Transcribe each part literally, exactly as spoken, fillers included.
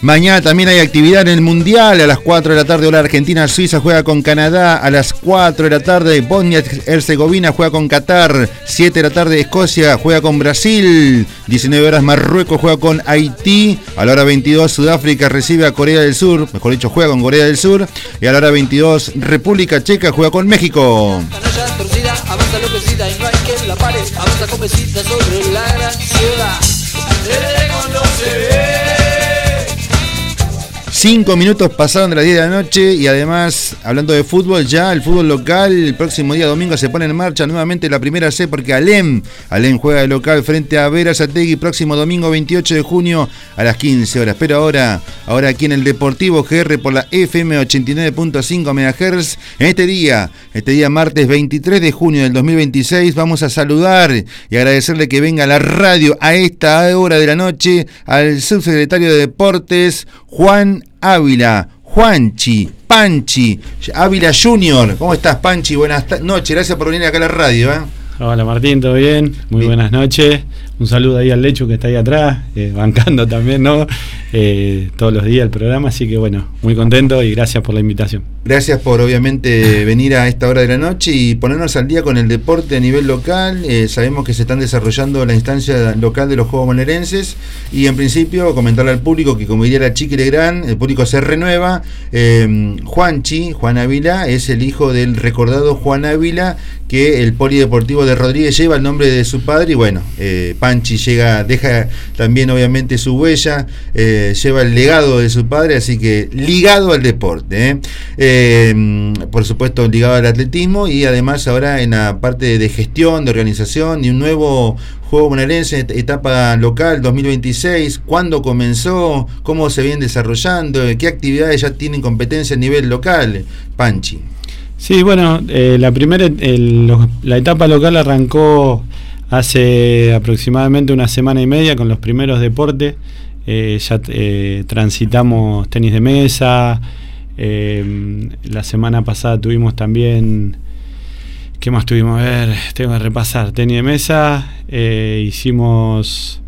Mañana también hay actividad en el Mundial. A las cuatro de la tarde, hora Argentina, Suiza juega con Canadá. A las cuatro de la tarde, Bosnia-Herzegovina juega con Qatar. siete de la tarde, Escocia juega con Brasil. diecinueve horas, Marruecos juega con Haití. A la hora veintidós, Sudáfrica recibe a Corea del Sur. Mejor dicho, juega con Corea del Sur. Y a la hora veintidós, República Checa juega con México. Avanza enloquecida y no hay quien la pare. Avanza con besita sobre la gran ciudad. Desde cuando se ve. Cinco minutos pasaron de las diez de la noche y además, hablando de fútbol, ya el fútbol local, el próximo día domingo se pone en marcha nuevamente la primera C porque Alem, Alem juega de local frente a Berazategui próximo domingo veintiocho de junio a las quince horas. Pero ahora, ahora aquí en el Deportivo G R por la F M ochenta y nueve punto cinco megahertz, en este día, este día martes veintitrés de junio del dos mil veintiséis, vamos a saludar y agradecerle que venga a la radio a esta hora de la noche al subsecretario de Deportes, Juan Ávila, Juanchi, Panchi, Ávila Junior. ¿Cómo estás, Panchi? Buenas noches, gracias por venir acá a la radio. ¿eh? Hola Martín, ¿todo bien? Muy bien. Buenas noches. Un saludo ahí al Lechu que está ahí atrás, eh, bancando también, ¿no? Eh, todos los días el programa, así que bueno, muy contento y gracias por la invitación. Gracias por obviamente venir a esta hora de la noche y ponernos al día con el deporte a nivel local. Eh, sabemos que se están desarrollando la instancia local de los Juegos Bonaerenses y en principio comentarle al público que, como diría la Chiqui Legrand, el público se renueva. Eh, Juanchi, Juan Ávila, es el hijo del recordado Juan Ávila, que el Polideportivo de Rodríguez lleva el nombre de su padre y bueno, eh, Panchi llega, deja también obviamente su huella, eh, lleva el legado de su padre, así que ligado al deporte, ¿eh? Eh, por supuesto ligado al atletismo y además ahora en la parte de gestión, de organización y un nuevo Juego Bonaerense, etapa local dos mil veintiséis. ¿Cuándo comenzó? ¿Cómo se vienen desarrollando? ¿Qué actividades ya tienen competencia a nivel local, Panchi? Sí, bueno, eh, la primera, el, la etapa local arrancó hace aproximadamente una semana y media con los primeros deportes. Eh, ya eh, transitamos tenis de mesa. Eh, la semana pasada tuvimos también, ¿qué más tuvimos? A ver, tengo que repasar. Tenis de mesa, eh, hicimos,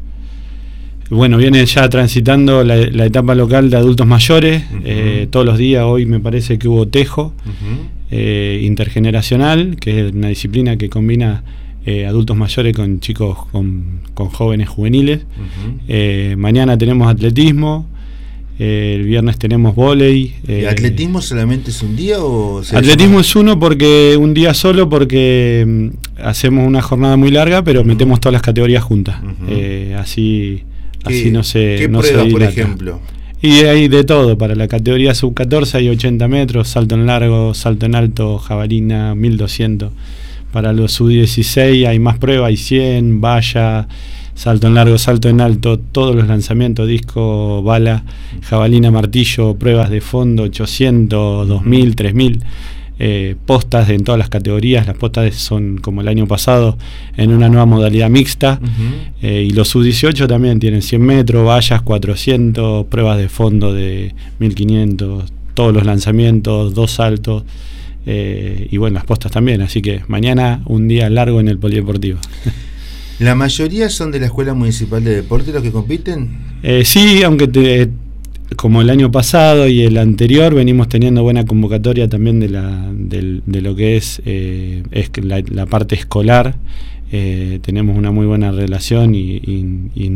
bueno, viene ya transitando la, la etapa local de adultos mayores. Uh-huh. eh, todos los días, hoy me parece que hubo tejo. Uh-huh. Eh, intergeneracional, que es una disciplina que combina eh, adultos mayores con chicos, con, con jóvenes juveniles. Uh-huh. eh, mañana tenemos atletismo, eh, el viernes tenemos vóley. Eh, ¿Y atletismo solamente es un día o se atletismo es uno porque un día solo porque um, hacemos una jornada muy larga, pero uh-huh. metemos todas las categorías juntas. Uh-huh. eh, así, así no se ¿Qué no pruebas, se por ejemplo? Y hay de todo, para la categoría sub catorce hay ochenta metros, salto en largo, salto en alto, jabalina, mil doscientos. Para los sub dieciséis hay más pruebas, hay cien, valla, salto en largo, salto en alto, todos los lanzamientos, disco, bala, jabalina, martillo, pruebas de fondo, ochocientos, dos mil, tres mil. Eh, postas de, en todas las categorías. Las postas son como el año pasado en una nueva modalidad mixta. Uh-huh. eh, y los sub dieciocho también tienen cien metros, vallas cuatrocientos, pruebas de fondo de mil quinientos, todos los lanzamientos, dos saltos, eh, y bueno, las postas también, así que mañana un día largo en el polideportivo. ¿La mayoría son de la Escuela Municipal de Deporte los que compiten? Eh, sí, aunque te, como el año pasado y el anterior venimos teniendo buena convocatoria también de la de, de lo que es, eh, es la, la parte escolar. Eh, tenemos una muy buena relación y, y, y,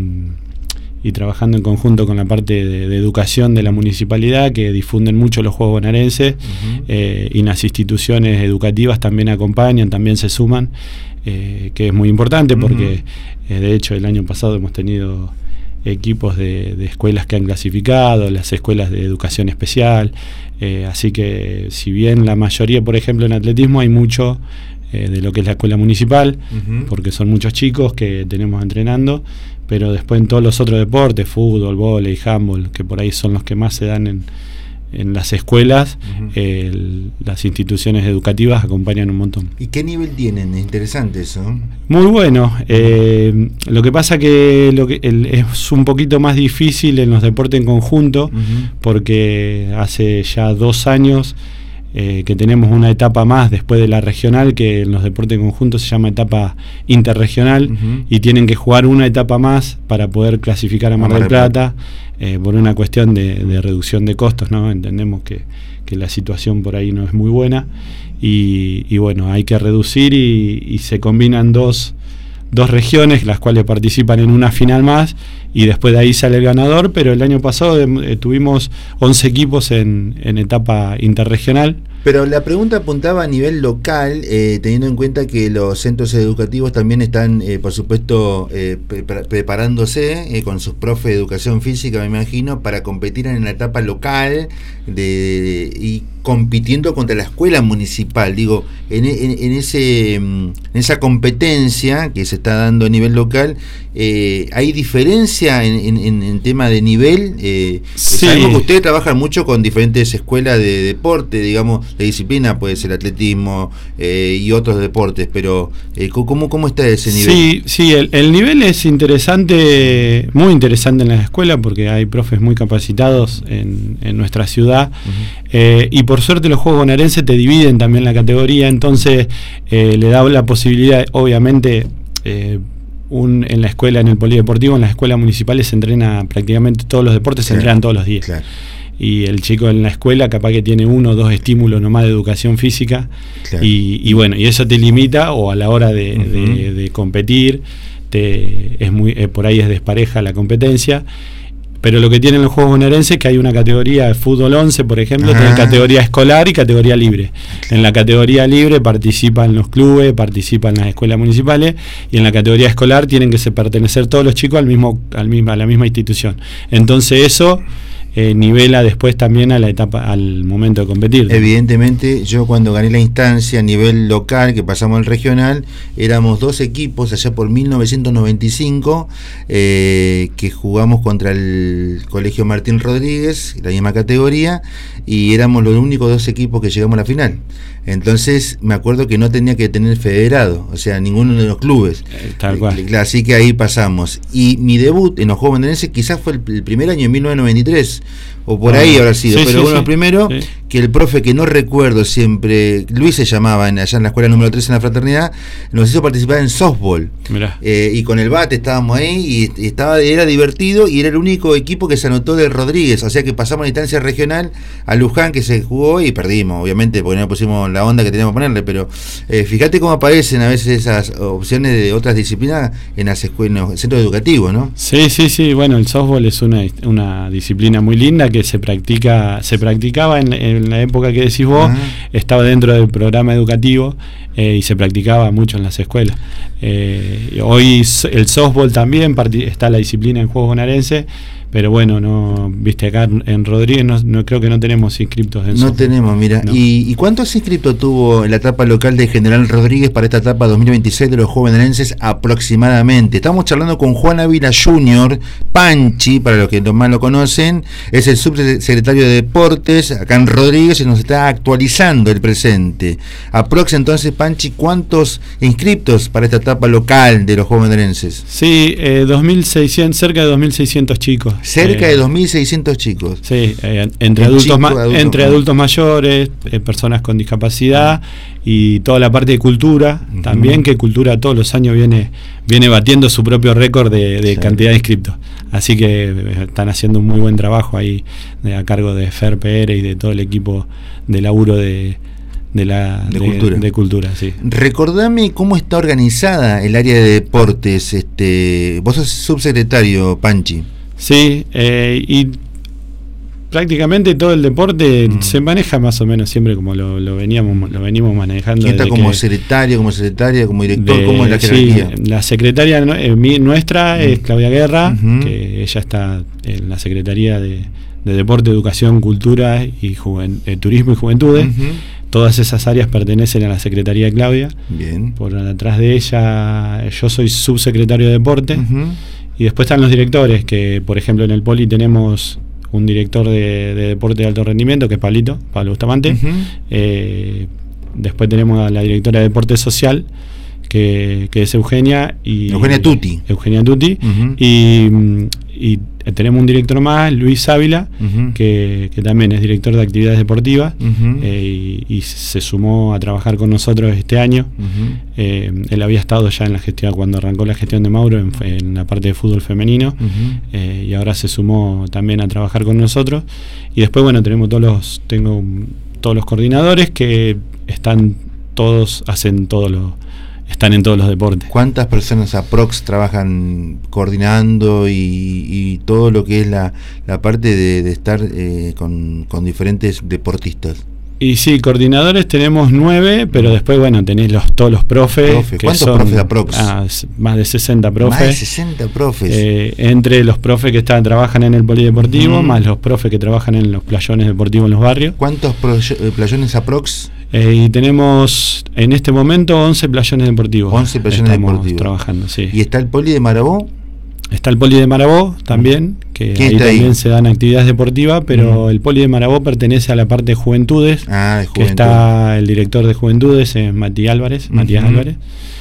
y trabajando en conjunto con la parte de, de educación de la municipalidad, que difunden mucho los Juegos Bonaerenses. Uh-huh. eh, y las instituciones educativas también acompañan, también se suman, eh, que es muy importante porque uh-huh. eh, de hecho el año pasado hemos tenido equipos de, de escuelas que han clasificado, las escuelas de educación especial, eh, así que si bien la mayoría, por ejemplo en atletismo hay mucho eh, de lo que es la escuela municipal, uh-huh. porque son muchos chicos que tenemos entrenando, pero después en todos los otros deportes, fútbol, vóley, handball, que por ahí son los que más se dan en, en las escuelas, uh-huh. eh, las instituciones educativas acompañan un montón. ¿Y qué nivel tienen? Es interesante eso. Muy bueno. Eh, lo que pasa que, lo que el, es un poquito más difícil en los deportes en conjunto, uh-huh. porque hace ya dos años eh, que tenemos una etapa más después de la regional, que en los deportes conjuntos se llama etapa interregional, uh-huh. y tienen que jugar una etapa más para poder clasificar a Mar del Plata, eh, por una cuestión de, de reducción de costos, ¿no? Entendemos que, que la situación por ahí no es muy buena, y, y bueno, hay que reducir, y, y se combinan dos dos regiones, las cuales participan en una final más, y después de ahí sale el ganador. Pero el año pasado eh, tuvimos once equipos en, en etapa interregional. Pero la pregunta apuntaba a nivel local, eh, teniendo en cuenta que los centros educativos también están, eh, por supuesto, eh, pre preparándose eh, con sus profes de educación física, me imagino, para competir en la etapa local de, de, y compitiendo contra la escuela municipal. Digo, en, en, en, ese, en esa competencia que se está dando a nivel local, eh, ¿hay diferencia en, en, en tema de nivel? Eh, sí. Sabemos que ustedes trabajan mucho con diferentes escuelas de deporte, digamos, de disciplina, puede ser atletismo eh, y otros deportes, pero eh, ¿cómo, ¿cómo está ese nivel? Sí, sí, el, el nivel es interesante, muy interesante en la escuela, porque hay profes muy capacitados en, en nuestra ciudad, uh-huh. eh, y por suerte los Juegos Bonaerenses te dividen también la categoría, entonces eh, le da la posibilidad, obviamente, eh, un, en la escuela, en el polideportivo, en las escuelas municipales se entrena prácticamente todos los deportes, claro, se entrenan todos los días. Claro. Y el chico en la escuela capaz que tiene uno o dos estímulos nomás de educación física, claro. y, y bueno, y eso te limita, o a la hora de, uh-huh. de, de competir, te, es muy, eh, por ahí es despareja la competencia. Pero lo que tienen los Juegos Bonaerenses es que hay una categoría de fútbol once, por ejemplo, tiene categoría escolar y categoría libre. En la categoría libre participan los clubes, participan las escuelas municipales, y en la categoría escolar tienen que se pertenecer todos los chicos al mismo, al mismo, a la misma institución. Entonces eso eh, nivela después también a la etapa, al momento de competir. Evidentemente, yo cuando gané la instancia a nivel local, que pasamos al regional, éramos dos equipos allá por mil novecientos noventa y cinco, eh, que jugamos contra el Colegio Martín Rodríguez, la misma categoría, y éramos los únicos dos equipos que llegamos a la final. Entonces me acuerdo que no tenía que tener federado, o sea, ninguno de los clubes. Tal cual. Así que ahí pasamos. Y mi debut en los Juegos Bonaerenses quizás fue el, el primer año, en mil novecientos noventa y tres, o por ah, ahí habrá sido, sí, pero sí, uno de los primeros, sí. que el profe, que no recuerdo siempre, Luis se llamaba, en, allá en la escuela número tres en la Fraternidad, nos hizo participar en softball. Eh, y con el bate estábamos ahí, y, y estaba, era divertido, y era el único equipo que se anotó del Rodríguez, o sea que pasamos a la instancia regional a Luján, que se jugó, y perdimos, obviamente, porque no pusimos la onda que teníamos que ponerle, pero eh, fíjate cómo aparecen a veces esas opciones de otras disciplinas en las escuelas, en los centros educativos, ¿no? Sí, sí, sí, bueno, el softball es una, una disciplina muy linda que se practica, se practicaba en, en la época que decís vos, uh-huh. estaba dentro del programa educativo, eh, y se practicaba mucho en las escuelas. Eh, hoy el softball también está la disciplina en Juegos Bonaerenses, pero bueno, no, viste, acá en Rodríguez no, no creo que no tenemos inscriptos en No softball. tenemos, mira. No. ¿Y, ¿Y cuántos inscriptos tuvo en la etapa local de General Rodríguez para esta etapa dos mil veintiséis de los Juegos Bonaerenses aproximadamente? Estamos charlando con Juan Ávila junior, Panchi, para los que más lo conocen, es el subsecretario de Deportes acá en Rodríguez, y nos está actualizando el presente. Aprox, entonces, Panchi, ¿cuántos inscriptos para esta etapa local de los Juegos Bonaerenses? Sí, eh, dos mil seiscientos, cerca de dos mil seiscientos chicos. Cerca eh, de dos mil seiscientos chicos. Sí, eh, entre, adultos, chico, adultos, entre adultos mayores, eh, personas con discapacidad, uh-huh. y toda la parte de cultura, uh-huh. también, que cultura todos los años viene viene batiendo su propio récord de, de sí. cantidad de inscriptos. Así que eh, están haciendo un muy buen trabajo ahí, de, a cargo de Fer Pérez y de todo el equipo de laburo de de la de, de, cultura, de cultura, sí. Recordame cómo está organizada el área de deportes. Este, vos sos subsecretario, Panchi. Sí, eh, y prácticamente todo el deporte mm. se maneja más o menos siempre como lo, lo veníamos lo venimos manejando. ¿Quién está como que, secretario, como secretaria, como director? De, ¿Cómo es la jerarquía? Sí, la secretaria eh, mi, nuestra mm. es Claudia Guerra, uh-huh. que ella está en la Secretaría de, de Deporte, Educación, Cultura y Juven, eh, Turismo y Juventudes. Uh-huh. Todas esas áreas pertenecen a la Secretaría de Claudia. Bien. Por atrás de ella, yo soy subsecretario de Deporte. Uh-huh. Y después están los directores, que por ejemplo en el Poli tenemos un director de, de deporte de alto rendimiento, que es Pablito, Pablo Bustamante. Uh-huh. eh, después tenemos a la directora de deporte social, que, que es Eugenia y Eugenia Tutti. Eugenia Tutti. Uh-huh. y, y tenemos un director más, Luis Ávila, uh-huh. que, que también es director de actividades deportivas, uh-huh. eh, y, y se sumó a trabajar con nosotros este año. Uh-huh. eh, él había estado ya en la gestión, cuando arrancó la gestión de Mauro, en, en la parte de fútbol femenino, uh-huh. eh, y ahora se sumó también a trabajar con nosotros. Y después, bueno, tenemos todos los, tengo todos los coordinadores que están todos, hacen todos los están en todos los deportes. ¿Cuántas personas aprox trabajan coordinando y, y todo lo que es la, la parte de, de estar eh, con, con diferentes deportistas? Y sí, coordinadores tenemos nueve, pero después, bueno, tenés los, todos los profes. Profe. Que ¿Cuántos son, profes aprox? Ah, más de sesenta profes. Más de sesenta profes. Eh, entre los profes que están, trabajan en el polideportivo, mm. más los profes que trabajan en los playones deportivos en los barrios. ¿Cuántos pro, eh, playones aprox? Eh, y tenemos en este momento once playones deportivos. once playones Estamos deportivos. Trabajando, sí. ¿Y está el poli de Marabó? Está el poli de Marabó también, que ahí también ahí? se dan actividades deportivas, pero mm. el poli de Marabó pertenece a la parte de juventudes, ah, de que juventud. está el director de juventudes, es Matías Álvarez, uh-huh. Matías Álvarez,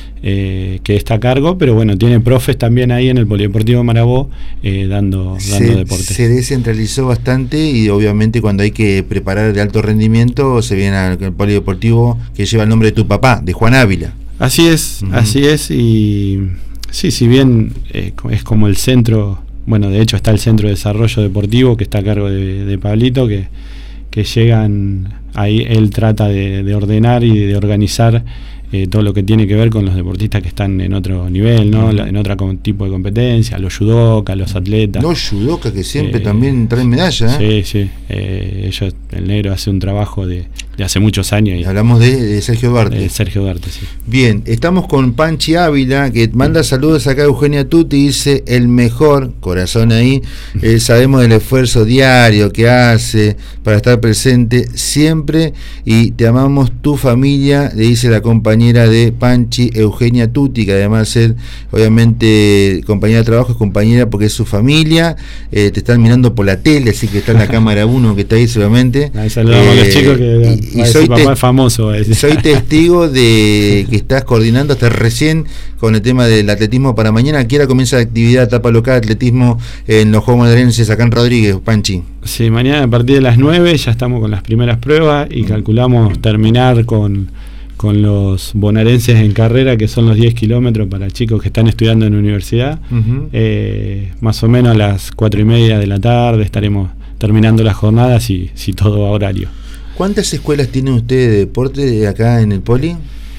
eh, que está a cargo, pero bueno, tiene profes también ahí en el polideportivo Marabó, eh, dando, se, dando deporte. Se descentralizó bastante y obviamente cuando hay que preparar de alto rendimiento se viene al polideportivo que lleva el nombre de tu papá, de Juan Ávila. Así es, uh-huh. así es, y sí, si bien eh, es como el centro, bueno, de hecho está el Centro de Desarrollo Deportivo que está a cargo de, de Pablito, que, que llegan ahí, él trata de, de ordenar y de organizar eh, todo lo que tiene que ver con los deportistas que están en otro nivel, ¿no? Uh-huh. En otro tipo de competencia, los judokas, los atletas. Los judokas que siempre eh, también traen medalla, ¿eh? Sí, sí, eh, ellos, el negro hace un trabajo de, de hace muchos años. Y hablamos de, de Sergio Duarte. De Sergio Duarte, sí. Bien, estamos con Panchi Ávila, que manda saludos acá a Eugenia Tutti, dice el mejor, corazón ahí, eh, sabemos del esfuerzo diario que hace para estar presente siempre y te amamos tu familia, le dice la compañera de Panchi, Eugenia Tutti, que además de ser obviamente compañera de trabajo, es compañera porque es su familia, eh, te están mirando por la tele, así que está en la cámara uno que está ahí seguramente. Ahí saludamos eh, a los chicos que y, y soy papá te, es famoso. Soy testigo de que estás coordinando hasta recién con el tema del atletismo para mañana. Aquí ahora comienza la actividad etapa local de atletismo en los Juegos Bonaerenses acá en Rodríguez, Panchi. Sí, mañana a partir de las nueve ya estamos con las primeras pruebas y calculamos terminar con, con los bonaerenses en carrera, que son los diez kilómetros para chicos que están estudiando en la universidad. Uh-huh. Eh, más o menos a las cuatro y media de la tarde estaremos terminando las jornadas y si todo va a horario. ¿Cuántas escuelas tienen ustedes de deporte acá en el Poli?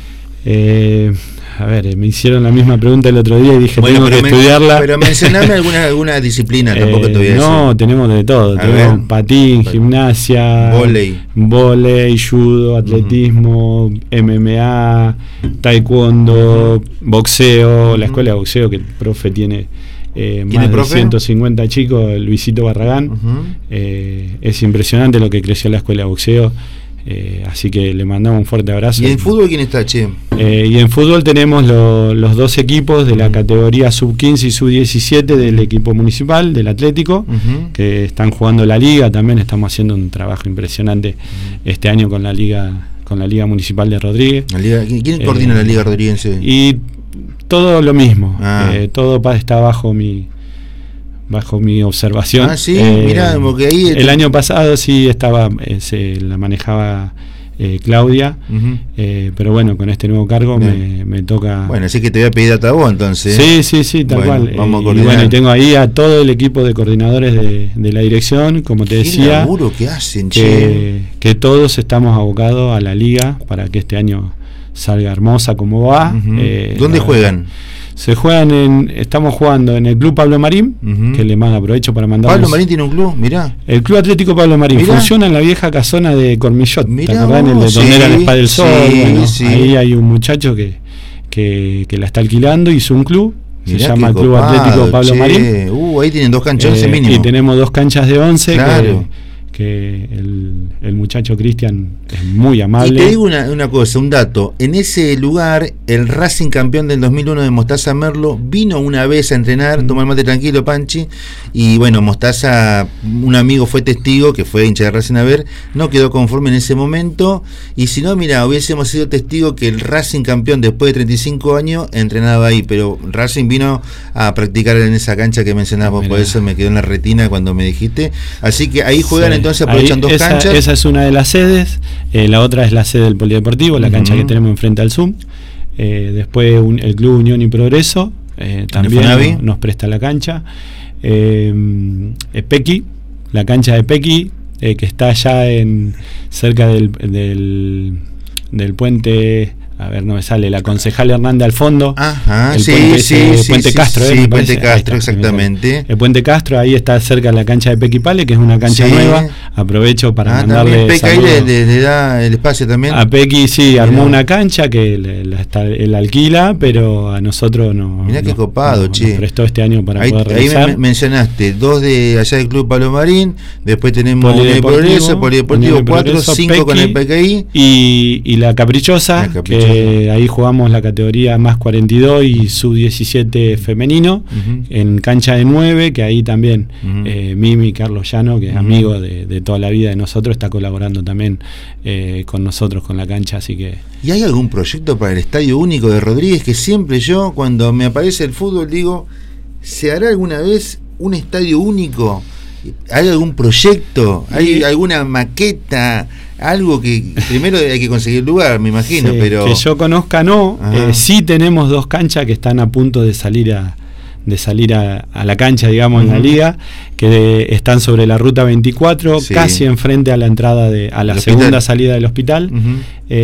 Eh, a ver, me hicieron la misma pregunta el otro día y dije, bueno, tengo que me, estudiarla. Pero mencioname alguna, alguna disciplina, tampoco eh, te voy a decir. No, tenemos de todo. A tenemos ver. patín, gimnasia, vóley, vóley, judo, atletismo, uh-huh. M M A, taekwondo, uh-huh. boxeo, uh-huh. la escuela de boxeo que el profe tiene... Eh, más de ciento cincuenta chicos, Luisito Barragán. Uh-huh. eh, es impresionante lo que creció la escuela de boxeo, eh, así que le mandamos un fuerte abrazo. ¿Y en fútbol quién está, che? Eh, y en fútbol tenemos lo, los dos equipos de la uh-huh. categoría sub quince y sub diecisiete del equipo municipal, del Atlético, uh-huh. que están jugando la liga. También estamos haciendo un trabajo impresionante uh-huh. este año con la liga, con la liga municipal de Rodríguez. La liga, ¿quién quién eh, coordina la liga rodriguense? Y todo lo mismo, ah. eh, todo está bajo mi bajo mi observación. Ah, sí, eh, mirá, porque ahí el año pasado sí estaba, eh, se la manejaba eh, Claudia, uh-huh. eh, pero bueno, con este nuevo cargo me, me toca. Bueno, así que te voy a pedir data a vos entonces. Sí, sí, sí, tal bueno, cual. Vamos eh, a coordinar. Y bueno, y tengo ahí a todo el equipo de coordinadores de, de la dirección, como te ¿Qué decía. laburo que hacen, que, che? que todos estamos abocados a la liga para que este año salga hermosa como va. Uh-huh. eh, ¿Dónde la, juegan? Se juegan en, estamos jugando en el Club Pablo Marín, uh-huh. que le mando aprovecho para mandar. Pablo Marín tiene un club, mirá. El Club Atlético Pablo Marín mirá. funciona en la vieja casona de Cormillot, mirá, ¿te acordás? En el de sí, donde era el Spa del Sol. Sí, bueno, sí. Ahí hay un muchacho que, que, que la está alquilando, hizo un club. Mirá, se llama Club copado, Atlético Pablo che. Marín. Uh, ahí tienen dos canchas eh, mínimo. Y tenemos dos canchas de once. Claro. Que, que el, el muchacho Cristian es muy amable. Y te digo una, una cosa, un dato. En ese lugar, el Racing campeón del dos mil uno de Mostaza Merlo vino una vez a entrenar, mm. tomar mate tranquilo, Panchi, y bueno, Mostaza, un amigo fue testigo, que fue hincha de Racing a ver, no quedó conforme en ese momento, y si no, mira, hubiésemos sido testigo que el Racing campeón después de treinta y cinco años entrenaba ahí, pero Racing vino a practicar en esa cancha que mencionabas vos, por eso me quedó en la retina cuando me dijiste. Así que ahí juegan, sí. Entonces aprovechan ahí, dos esa, canchas. Esa es una de las sedes, eh, la otra es la sede del Polideportivo, la uh-huh. cancha que tenemos enfrente al Zoom. Eh, después un, el Club Unión y Progreso eh, también nos, nos presta la cancha. Eh, Pequi, la cancha de Pequi, eh, que está allá en cerca del, del, del puente. A ver, no me sale, la concejal Hernández al fondo. Ajá, el sí, puente, sí, ese, sí, Puente sí, Castro, sí, ¿eh? Puente Está, Castro, exactamente. El Puente Castro, ahí está cerca de la cancha de Pequipale, que es una cancha sí. nueva. Aprovecho para ah, mandarle Pequi ahí le, le, le da el espacio también. A Pequi sí, armó Mirá. una cancha que le, la está, él alquila, pero a nosotros no. Mirá no, qué copado, no, che. Nos prestó este año para ahí, poder ahí realizar. Ahí me mencionaste dos de allá del Club Palomarín, después tenemos el Progreso, Polideportivo cuatro, cinco con el Pequi y, y la Caprichosa, la Caprichosa, que ahí jugamos la categoría más cuarenta y dos y sub diecisiete femenino, uh-huh. en cancha de nueve, que ahí también uh-huh. eh, Mimi Carlos Llano, que es uh-huh. amigo de, de toda la vida de nosotros, está colaborando también eh, con nosotros con la cancha, así que... ¿Y hay algún proyecto para el Estadio Único de Rodríguez? Que siempre yo, cuando me aparece el fútbol, digo, ¿se hará alguna vez un estadio único? ¿Hay algún proyecto? ¿Hay y... alguna maqueta? Algo que primero hay que conseguir el lugar, me imagino, sí, pero... Que yo conozca no, eh, sí tenemos dos canchas que están a punto de salir a de salir a, a la cancha, digamos, uh-huh. en la liga, que de, están sobre la ruta veinticuatro, sí. casi enfrente a la entrada de a la segunda hospital. salida del hospital, uh-huh.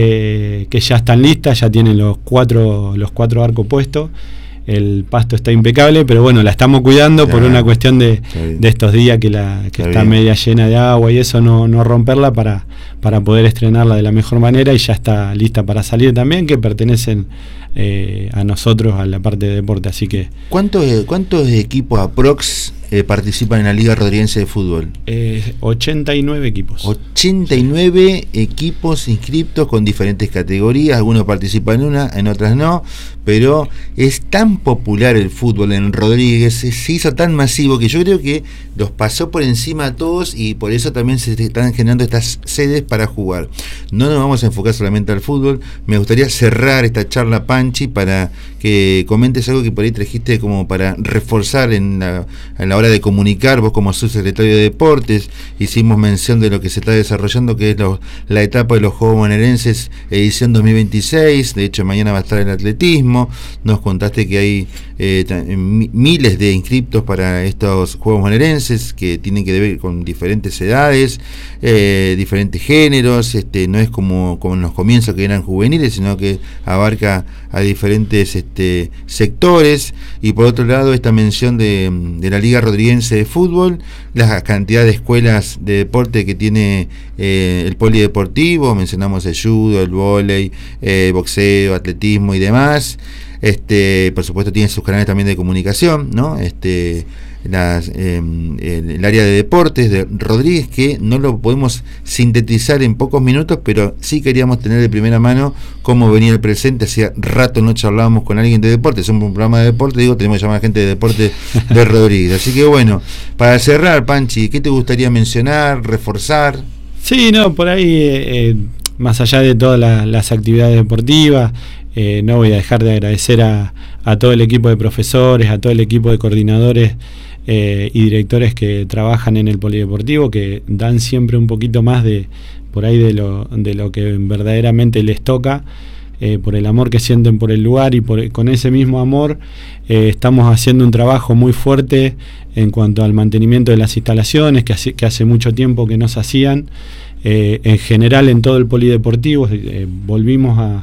eh, que ya están listas, ya tienen los cuatro los cuatro arcos puestos. El pasto está impecable, pero bueno, la estamos cuidando ya, por una cuestión de, de estos días que la que está, está media llena de agua y eso, no, no romperla para, para poder estrenarla de la mejor manera, y ya está lista para salir también, que pertenecen eh, a nosotros, a la parte de deporte. Así que ¿Cuántos, cuántos equipos aprox eh, participan en la Liga Rodriguense de Fútbol? Eh, ochenta y nueve equipos. ochenta y nueve equipos inscriptos con diferentes categorías, algunos participan en una, en otras no, pero es tan popular el fútbol en Rodríguez, se hizo tan masivo que yo creo que los pasó por encima a todos, y por eso también se están generando estas sedes para jugar. No nos vamos a enfocar solamente al fútbol. Me gustaría cerrar esta charla, Panchi, para que comentes algo que por ahí trajiste como para reforzar en la, en la hora de comunicar. Vos como subsecretario de Deportes hicimos mención de lo que se está desarrollando, que es lo, la etapa de los Juegos Bonaerenses edición dos mil veintiséis. De hecho, mañana va a estar el atletismo. Nos contaste que hay eh, t- miles de inscriptos para estos Juegos Bonaerenses, que tienen que ver con diferentes edades, eh, diferentes géneros. Este, no es como, como en los comienzos, que eran juveniles, sino que abarca a diferentes este, sectores. Y por otro lado, esta mención de, de la Liga Rodriguense de Fútbol, la cantidad de escuelas de deporte que tiene eh, el polideportivo. Mencionamos el judo, el vóley, eh, boxeo, atletismo y demás. Este, por supuesto tiene sus canales también de comunicación, ¿no? Este, las, eh, el, el área de deportes de Rodríguez, que no lo podemos sintetizar en pocos minutos, pero sí queríamos tener de primera mano cómo venía el presente. Hacía rato no charlábamos con alguien de deportes, somos un programa de deporte, digo, tenemos que llamar a gente de deporte de Rodríguez. Así que bueno, para cerrar, Panchi, ¿qué te gustaría mencionar, reforzar? Sí, no, por ahí, eh, más allá de todas la, las actividades deportivas, Eh, no voy a dejar de agradecer a, a todo el equipo de profesores, a todo el equipo de coordinadores eh, y directores que trabajan en el polideportivo, que dan siempre un poquito más de por ahí de lo, de lo que verdaderamente les toca, eh, por el amor que sienten por el lugar, y por, con ese mismo amor eh, estamos haciendo un trabajo muy fuerte en cuanto al mantenimiento de las instalaciones, que hace, que hace mucho tiempo que no se hacían, eh, en general en todo el polideportivo. Eh, volvimos a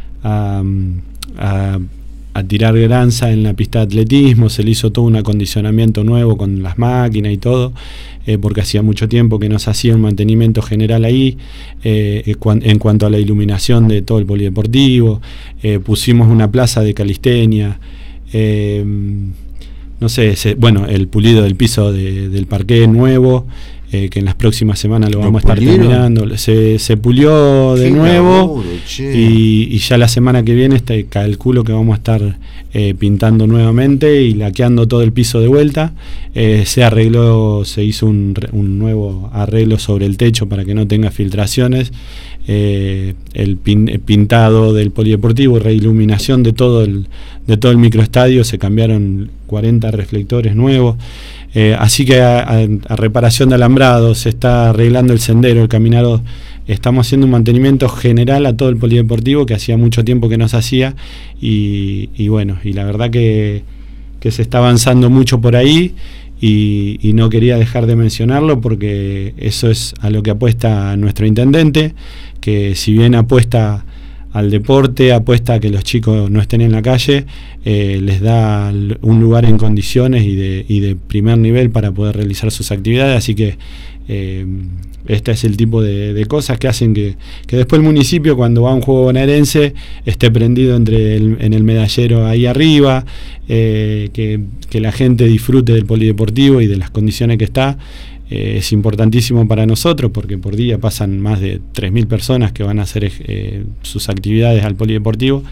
A, a, a tirar granza en la pista de atletismo, se le hizo todo un acondicionamiento nuevo con las máquinas y todo, eh, porque hacía mucho tiempo que no se hacía un mantenimiento general ahí, eh, en cuanto a la iluminación de todo el polideportivo. Eh, pusimos una plaza de calistenia, eh, no sé, se, bueno, el pulido del piso de, del parqué nuevo, eh, que en las próximas semanas lo ¿Lo vamos a estar pulieron? terminando. Se, se pulió de Qué nuevo laburo, che. y, y ya la semana que viene este, calculo que vamos a estar eh, pintando nuevamente y laqueando todo el piso de vuelta. Eh, se arregló, se hizo un, un nuevo arreglo sobre el techo para que no tenga filtraciones. Eh, el, pin, el pintado del polideportivo, reiluminación de todo el de todo el microestadio, se cambiaron cuarenta reflectores nuevos, eh, así que a, a, a reparación de alambrados, se está arreglando el sendero, el caminado, estamos haciendo un mantenimiento general a todo el polideportivo que hacía mucho tiempo que no se hacía y, y bueno, y la verdad que, que se está avanzando mucho por ahí. Y, y no quería dejar de mencionarlo porque eso es a lo que apuesta nuestro intendente, que si bien apuesta al deporte, apuesta a que los chicos no estén en la calle, eh, les da un lugar en condiciones y de, y de primer nivel para poder realizar sus actividades, así que eh, este es el tipo de, de cosas que hacen que, que después el municipio, cuando va a un juego bonaerense, esté prendido entre el, en el medallero ahí arriba, eh, que, que la gente disfrute del polideportivo y de las condiciones que está. Eh, es importantísimo para nosotros porque por día pasan más de tres mil personas que van a hacer eh, sus actividades al polideportivo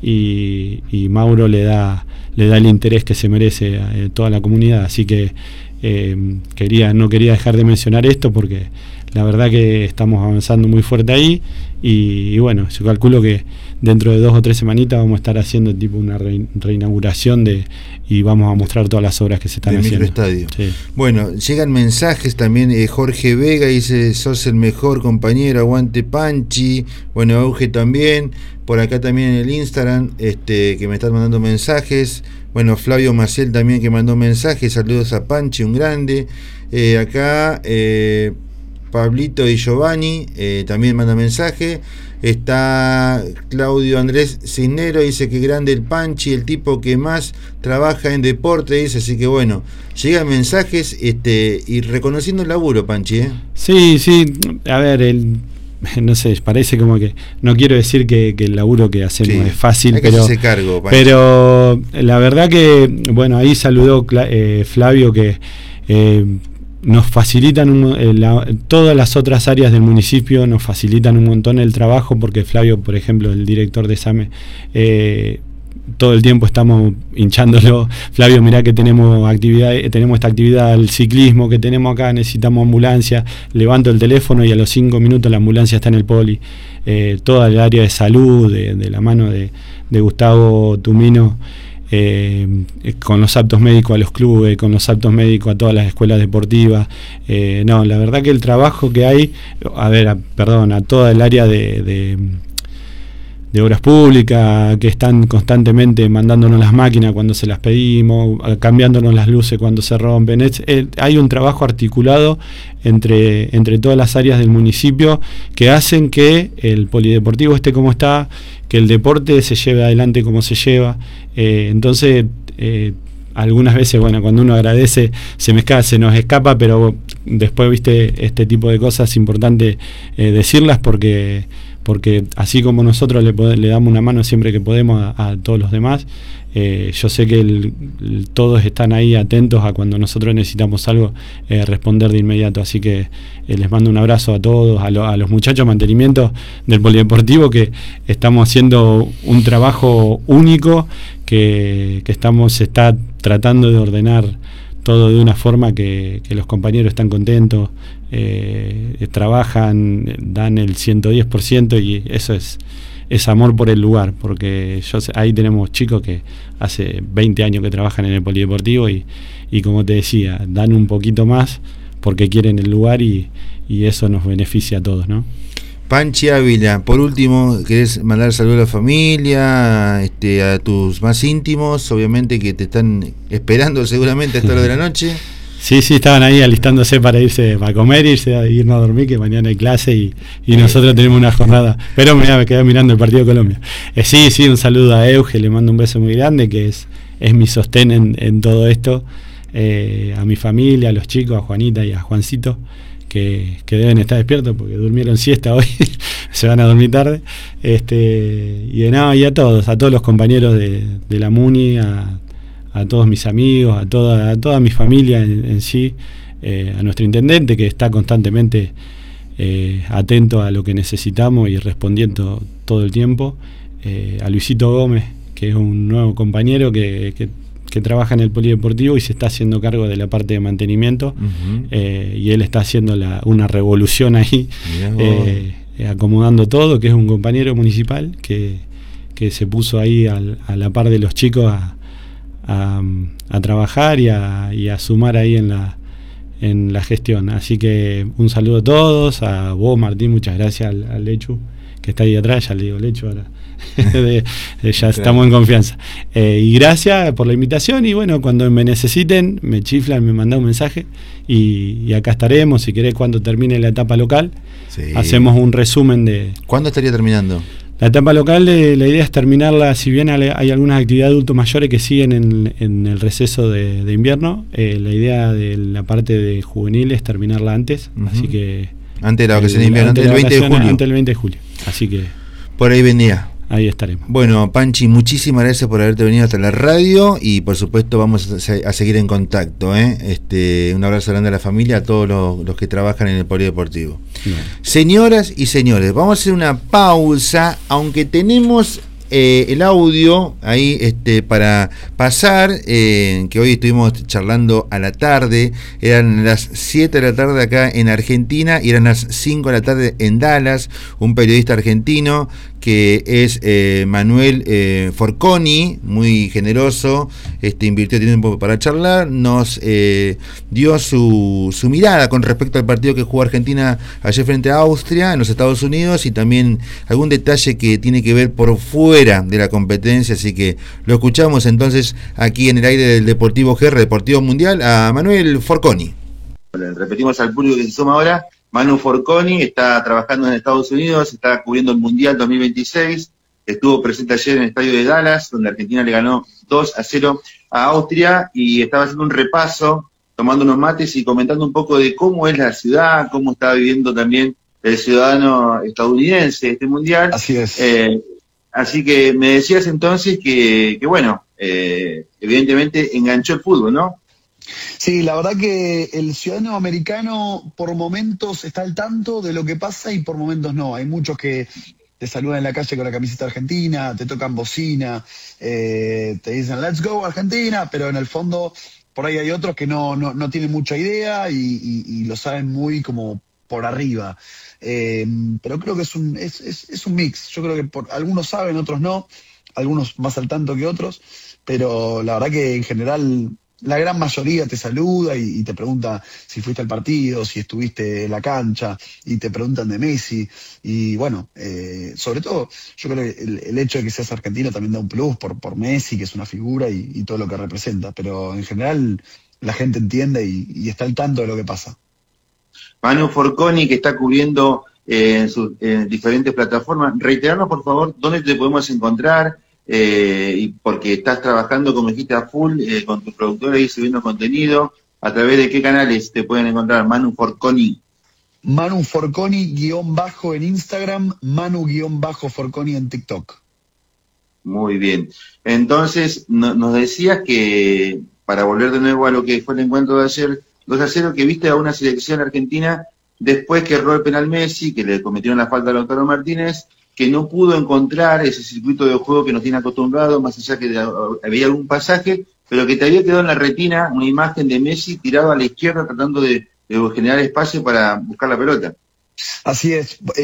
y, y Mauro le da, le da el interés que se merece a eh, toda la comunidad, así que eh, quería, no quería dejar de mencionar esto porque la verdad que estamos avanzando muy fuerte ahí y, y bueno, yo calculo que dentro de dos o tres semanitas vamos a estar haciendo tipo una re, reinauguración de y vamos a mostrar todas las obras que se están del haciendo. Microestadio. Sí. Bueno, llegan mensajes también. eh, Jorge Vega dice: sos el mejor compañero, aguante Panchi. Bueno, Auge también. Por acá también en el Instagram, este, que me están mandando mensajes. Bueno, Flavio Maciel también que mandó mensajes. Saludos a Panchi, un grande. Eh, acá eh, Pablito y Giovanni eh, también manda mensaje. Está Claudio Andrés Cisnero, dice que grande el Panchi, el tipo que más trabaja en deporte, dice, así que bueno, llegan mensajes este y reconociendo el laburo, Panchi, ¿eh? Sí, sí, a ver, el, no sé, parece como que, no quiero decir que, que el laburo que hacemos Sí, es fácil, hay que pero, hacerse cargo, Panchi. pero la verdad que, bueno, ahí saludó eh, Flavio que... Eh, nos facilitan un, eh, la, todas las otras áreas del municipio nos facilitan un montón el trabajo porque Flavio, por ejemplo, el director de SAME, eh, todo el tiempo estamos hinchándolo. Flavio, mirá que tenemos actividad, tenemos esta actividad, el ciclismo que tenemos acá, necesitamos ambulancia, levanto el teléfono y a los cinco minutos la ambulancia está en el poli. Eh, toda el área de salud, de, de la mano de, de Gustavo Tumino, Eh, con los aptos médicos a los clubes, con los aptos médicos a todas las escuelas deportivas. Eh, no, la verdad que el trabajo que hay, a ver, a, perdón, a toda el área de, de, de obras públicas que están constantemente mandándonos las máquinas cuando se las pedimos, cambiándonos las luces cuando se rompen. Es, es, hay un trabajo articulado entre, entre todas las áreas del municipio que hacen que el polideportivo esté como está, que el deporte se lleve adelante como se lleva. Eh, entonces, eh, algunas veces, bueno, cuando uno agradece, se me escapa, se nos escapa, pero después, viste, este tipo de cosas es importante eh, decirlas porque, porque así como nosotros le, le damos una mano siempre que podemos a, a todos los demás, eh, yo sé que el, el, todos están ahí atentos a cuando nosotros necesitamos algo, eh, responder de inmediato, así que eh, les mando un abrazo a todos, a, lo, a los muchachos de mantenimiento del polideportivo, que estamos haciendo un trabajo único, que, que estamos, se está tratando de ordenar todo de una forma que, que los compañeros están contentos, eh, trabajan, dan el ciento diez por ciento y eso es, es amor por el lugar, porque yo sé, ahí tenemos chicos que hace veinte años que trabajan en el polideportivo y, y como te decía, dan un poquito más porque quieren el lugar y, y eso nos beneficia a todos, ¿no? Panchi Ávila, por último, ¿querés mandar saludos a la familia, este, a tus más íntimos, obviamente que te están esperando seguramente a esta hora de la noche? Sí, sí, estaban ahí alistándose para irse a comer, irse a irnos a dormir, que mañana hay clase y, y nosotros tenemos una jornada. Pero mirá, me quedé mirando el partido de Colombia. Eh, sí, sí, un saludo a Euge, le mando un beso muy grande, que es, es mi sostén en, en todo esto. Eh, a mi familia, a los chicos, a Juanita y a Juancito, que, que deben estar despiertos porque durmieron siesta hoy, se van a dormir tarde. Este, y de nada, y a todos, a todos los compañeros de, de la MUNI, a, a todos mis amigos, a toda, a toda mi familia en, en sí, eh, a nuestro intendente, que está constantemente eh, atento a lo que necesitamos y respondiendo todo el tiempo, eh, a Luisito Gómez, que es un nuevo compañero que, que, que trabaja en el polideportivo y se está haciendo cargo de la parte de mantenimiento, uh-huh. eh, y él está haciendo la, una revolución ahí, eh, acomodando todo, que es un compañero municipal que, que se puso ahí al, a la par de los chicos a A, a trabajar y a, y a sumar ahí en la en la gestión. Así que un saludo a todos, a vos Martín, muchas gracias, al, al Lechu que está ahí atrás, ya le digo Lechu ahora de, de, ya estamos en confianza, eh, y gracias por la invitación, y bueno, cuando me necesiten me chiflan, me mandan un mensaje y, y acá estaremos. Si querés, cuando termine la etapa local, sí, hacemos un resumen de... ¿Cuándo estaría terminando? La etapa local, eh, la idea es terminarla, si bien hay algunas actividades de adultos mayores que siguen en, en el receso de, de invierno, eh, la idea de la parte de juvenil es terminarla antes, uh-huh. así que... Antes de la vacación de invierno, antes del veinte de julio. Antes del veinte de julio, así que... Por ahí vendía. Ahí estaremos. Bueno, Panchi, muchísimas gracias por haberte venido hasta la radio y por supuesto vamos a, a seguir en contacto, ¿eh? Este, un abrazo grande a la familia, a todos los, los que trabajan en el polideportivo. Bien. Señoras y señores, vamos a hacer una pausa, aunque tenemos eh, el audio ahí este, para pasar, eh, que hoy estuvimos charlando a la tarde, eran las siete de la tarde acá en Argentina y eran las cinco de la tarde en Dallas, un periodista argentino que es eh, Manuel eh, Forconi, muy generoso, este, invirtió tiempo para charlar, nos eh, dio su, su mirada con respecto al partido que jugó Argentina ayer frente a Austria en los Estados Unidos y también algún detalle que tiene que ver por fuera de la competencia, así que lo escuchamos entonces aquí en el aire del Deportivo G R, Deportivo Mundial, a Manuel Forconi. Repetimos al público que se suma ahora. Manu Forconi está trabajando en Estados Unidos, está cubriendo el Mundial dos mil veintiséis, estuvo presente ayer en el estadio de Dallas, donde Argentina le ganó dos a cero a Austria, y estaba haciendo un repaso, tomando unos mates y comentando un poco de cómo es la ciudad, cómo está viviendo también el ciudadano estadounidense este Mundial. Así es. Eh, así que me decías entonces que, que bueno, eh, evidentemente enganchó el fútbol, ¿no? Sí, la verdad que el ciudadano americano por momentos está al tanto de lo que pasa y por momentos no. Hay muchos que te saludan en la calle con la camiseta argentina, te tocan bocina, eh, te dicen let's go Argentina, pero en el fondo por ahí hay otros que no, no, no tienen mucha idea y, y, y lo saben muy como por arriba. Eh, pero creo que es un, es, es, es un mix. Yo creo que por, algunos saben, otros no, algunos más al tanto que otros, pero la verdad que en general... La gran mayoría te saluda y, y te pregunta si fuiste al partido, si estuviste en la cancha, y te preguntan de Messi. Y bueno, eh, sobre todo, yo creo que el, el hecho de que seas argentino también da un plus por, por Messi, que es una figura y, y todo lo que representa. Pero en general la gente entiende y, y está al tanto de lo que pasa. Manu Forconi, que está cubriendo eh, en sus eh, diferentes plataformas. Reiterarnos, por favor, dónde te podemos encontrar. Eh, y porque estás trabajando, como dijiste, a full eh, con tus productores y subiendo contenido. ¿A través de qué canales te pueden encontrar? Manu Forconi. Manu Forconi guión bajo en Instagram, Manu guión bajo Forconi en TikTok. Muy bien. Entonces, no, nos decías que, para volver de nuevo a lo que fue el encuentro de ayer, dos a cero, que viste a una selección argentina después que erró el penal Messi, que le cometieron la falta a Lautaro Martínez, que no pudo encontrar ese circuito de juego que nos tiene acostumbrado, más allá que había algún pasaje, pero que te había quedado en la retina una imagen de Messi tirado a la izquierda tratando de, de generar espacio para buscar la pelota. Así es.